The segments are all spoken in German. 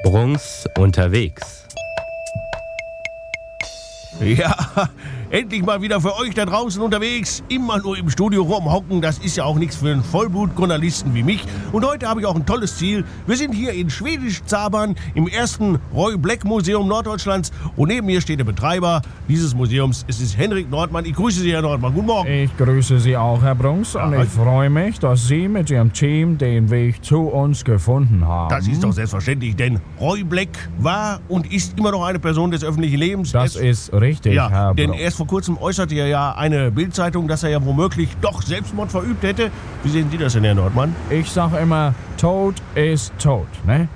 Brunks unterwegs. Ja, endlich mal wieder für euch da draußen unterwegs. Immer nur im Studio rumhocken, das ist ja auch nichts für einen Vollblut-Journalisten wie mich. Und heute habe ich auch ein tolles Ziel. Wir sind hier in Schwedisch-Zabern im ersten Roy Black Museum Norddeutschlands. Und neben mir steht der Betreiber dieses Museums. Es ist Henrik Nordmann. Ich grüße Sie, Herr Nordmann. Guten Morgen. Ich grüße Sie auch, Herr Brunks. Und ich freue mich, dass Sie mit Ihrem Team den Weg zu uns gefunden haben. Das ist doch selbstverständlich, denn Roy Black war und ist immer noch eine Person des öffentlichen Lebens. Das ist richtig, ja, Herr denn Brunks. erst vor kurzem äußerte ja eine Bildzeitung, dass er ja womöglich doch Selbstmord verübt hätte. Wie sehen Sie das denn, Herr Nordmann? Ich sag immer, Tod ist tot, ne?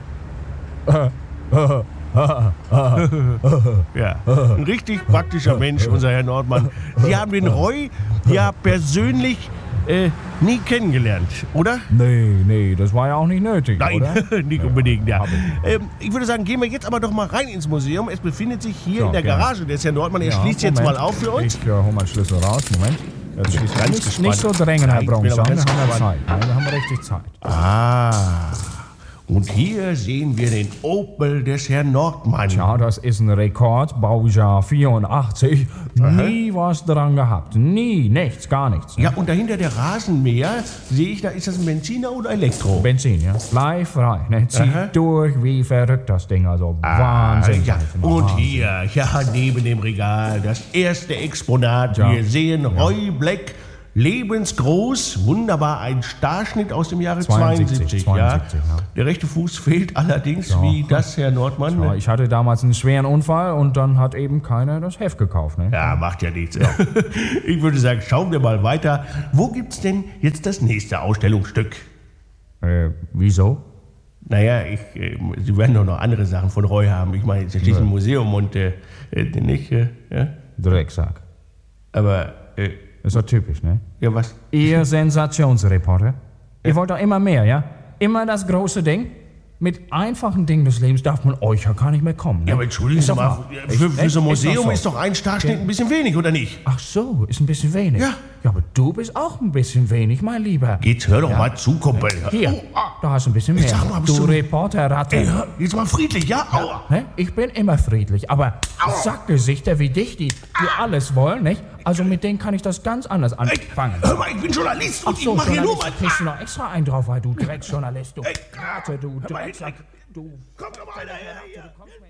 Ja, ein richtig praktischer Mensch, unser Herr Nordmann. Sie haben den Roy ja persönlich nie kennengelernt, oder? Nee, das war ja auch nicht nötig, Nein, oder? nicht unbedingt, ja. hab Ich würde sagen, gehen wir jetzt aber doch mal rein ins Museum. Es befindet sich hier So, in der gerne. Garage des Herrn Nordmann. Er Ja, schließt jetzt Moment. mal auf für uns. Ich hol mal Schlüssel raus, Moment. Jetzt schließt ganz nicht, gespannt. nicht so drängen, Herr Nein, ich bin Brunks. aber Wir ganz haben ja gespannt. Zeit. Nein, wir haben richtig Zeit. Ah, und hier sehen wir den Opel des Herrn Nordmann. Ja, das ist ein Rekord, Baujahr 84. Nie was dran gehabt. Nie, nichts, gar nichts. Ja, und dahinter der Rasenmäher, sehe ich, da ist das ein Benziner oder Elektro? Benzin, ja. Leihfrei, ne? Zieht Aha. durch wie verrückt das Ding, also Wahnsinn. Ja, und Wahnsinn. hier, ja, neben dem Regal, das erste Exponat. Ja. Wir sehen Roy Black, lebensgroß, wunderbar, ein Starschnitt aus dem Jahre 72. 72, ja. Der rechte Fuß fehlt allerdings, Ja. wie das, Herr Nordmann. Ja, ich hatte damals einen schweren Unfall und dann hat eben keiner das Heft gekauft, ne? Ja, macht ja nichts. Ich würde sagen, schauen wir mal weiter. Wo gibt's denn jetzt das nächste Ausstellungsstück? Wieso? Naja, Sie werden doch noch andere Sachen von Roy haben. Ich meine, es ist schließlich ein Museum und nicht, ja? Drecksack. Aber, Ist doch typisch, ne? ja, was? Ihr Sensationsreporter. Ihr wollt doch immer mehr, ja? Immer das große Ding. Mit einfachen Dingen des Lebens darf man euch ja gar nicht mehr kommen. Ne? Ja, aber entschuldigen Ist Sie doch mal, wahr. für so ein Ist doch Museum so. ist doch ein Starschnitt ein bisschen wenig, oder nicht? Ach so, ist ein bisschen wenig. Ja. Ja, aber du bist auch ein bisschen wenig, mein Lieber. Jetzt hör doch mal zu, Kumpel. Hier, Oh, ah. da hast du ein bisschen mehr. sag mal, bist du du- Reporterratte. Ey, hör, jetzt mal friedlich, ja? Aua. Ne? Ich bin immer friedlich, aber Sackgesichter wie dich, die alles wollen, nicht? Also mit denen kann ich das ganz anders Ey, anfangen. hör mal, ich bin Journalist und Ach so, ich mache hier nur mal... Journalist, kriegst du noch extra einen drauf, weil du Drecksjournalist, du Ey, Karte, du hör mal, Drecksack, Henrik. du... Komm doch mal einer her. Du kommst mir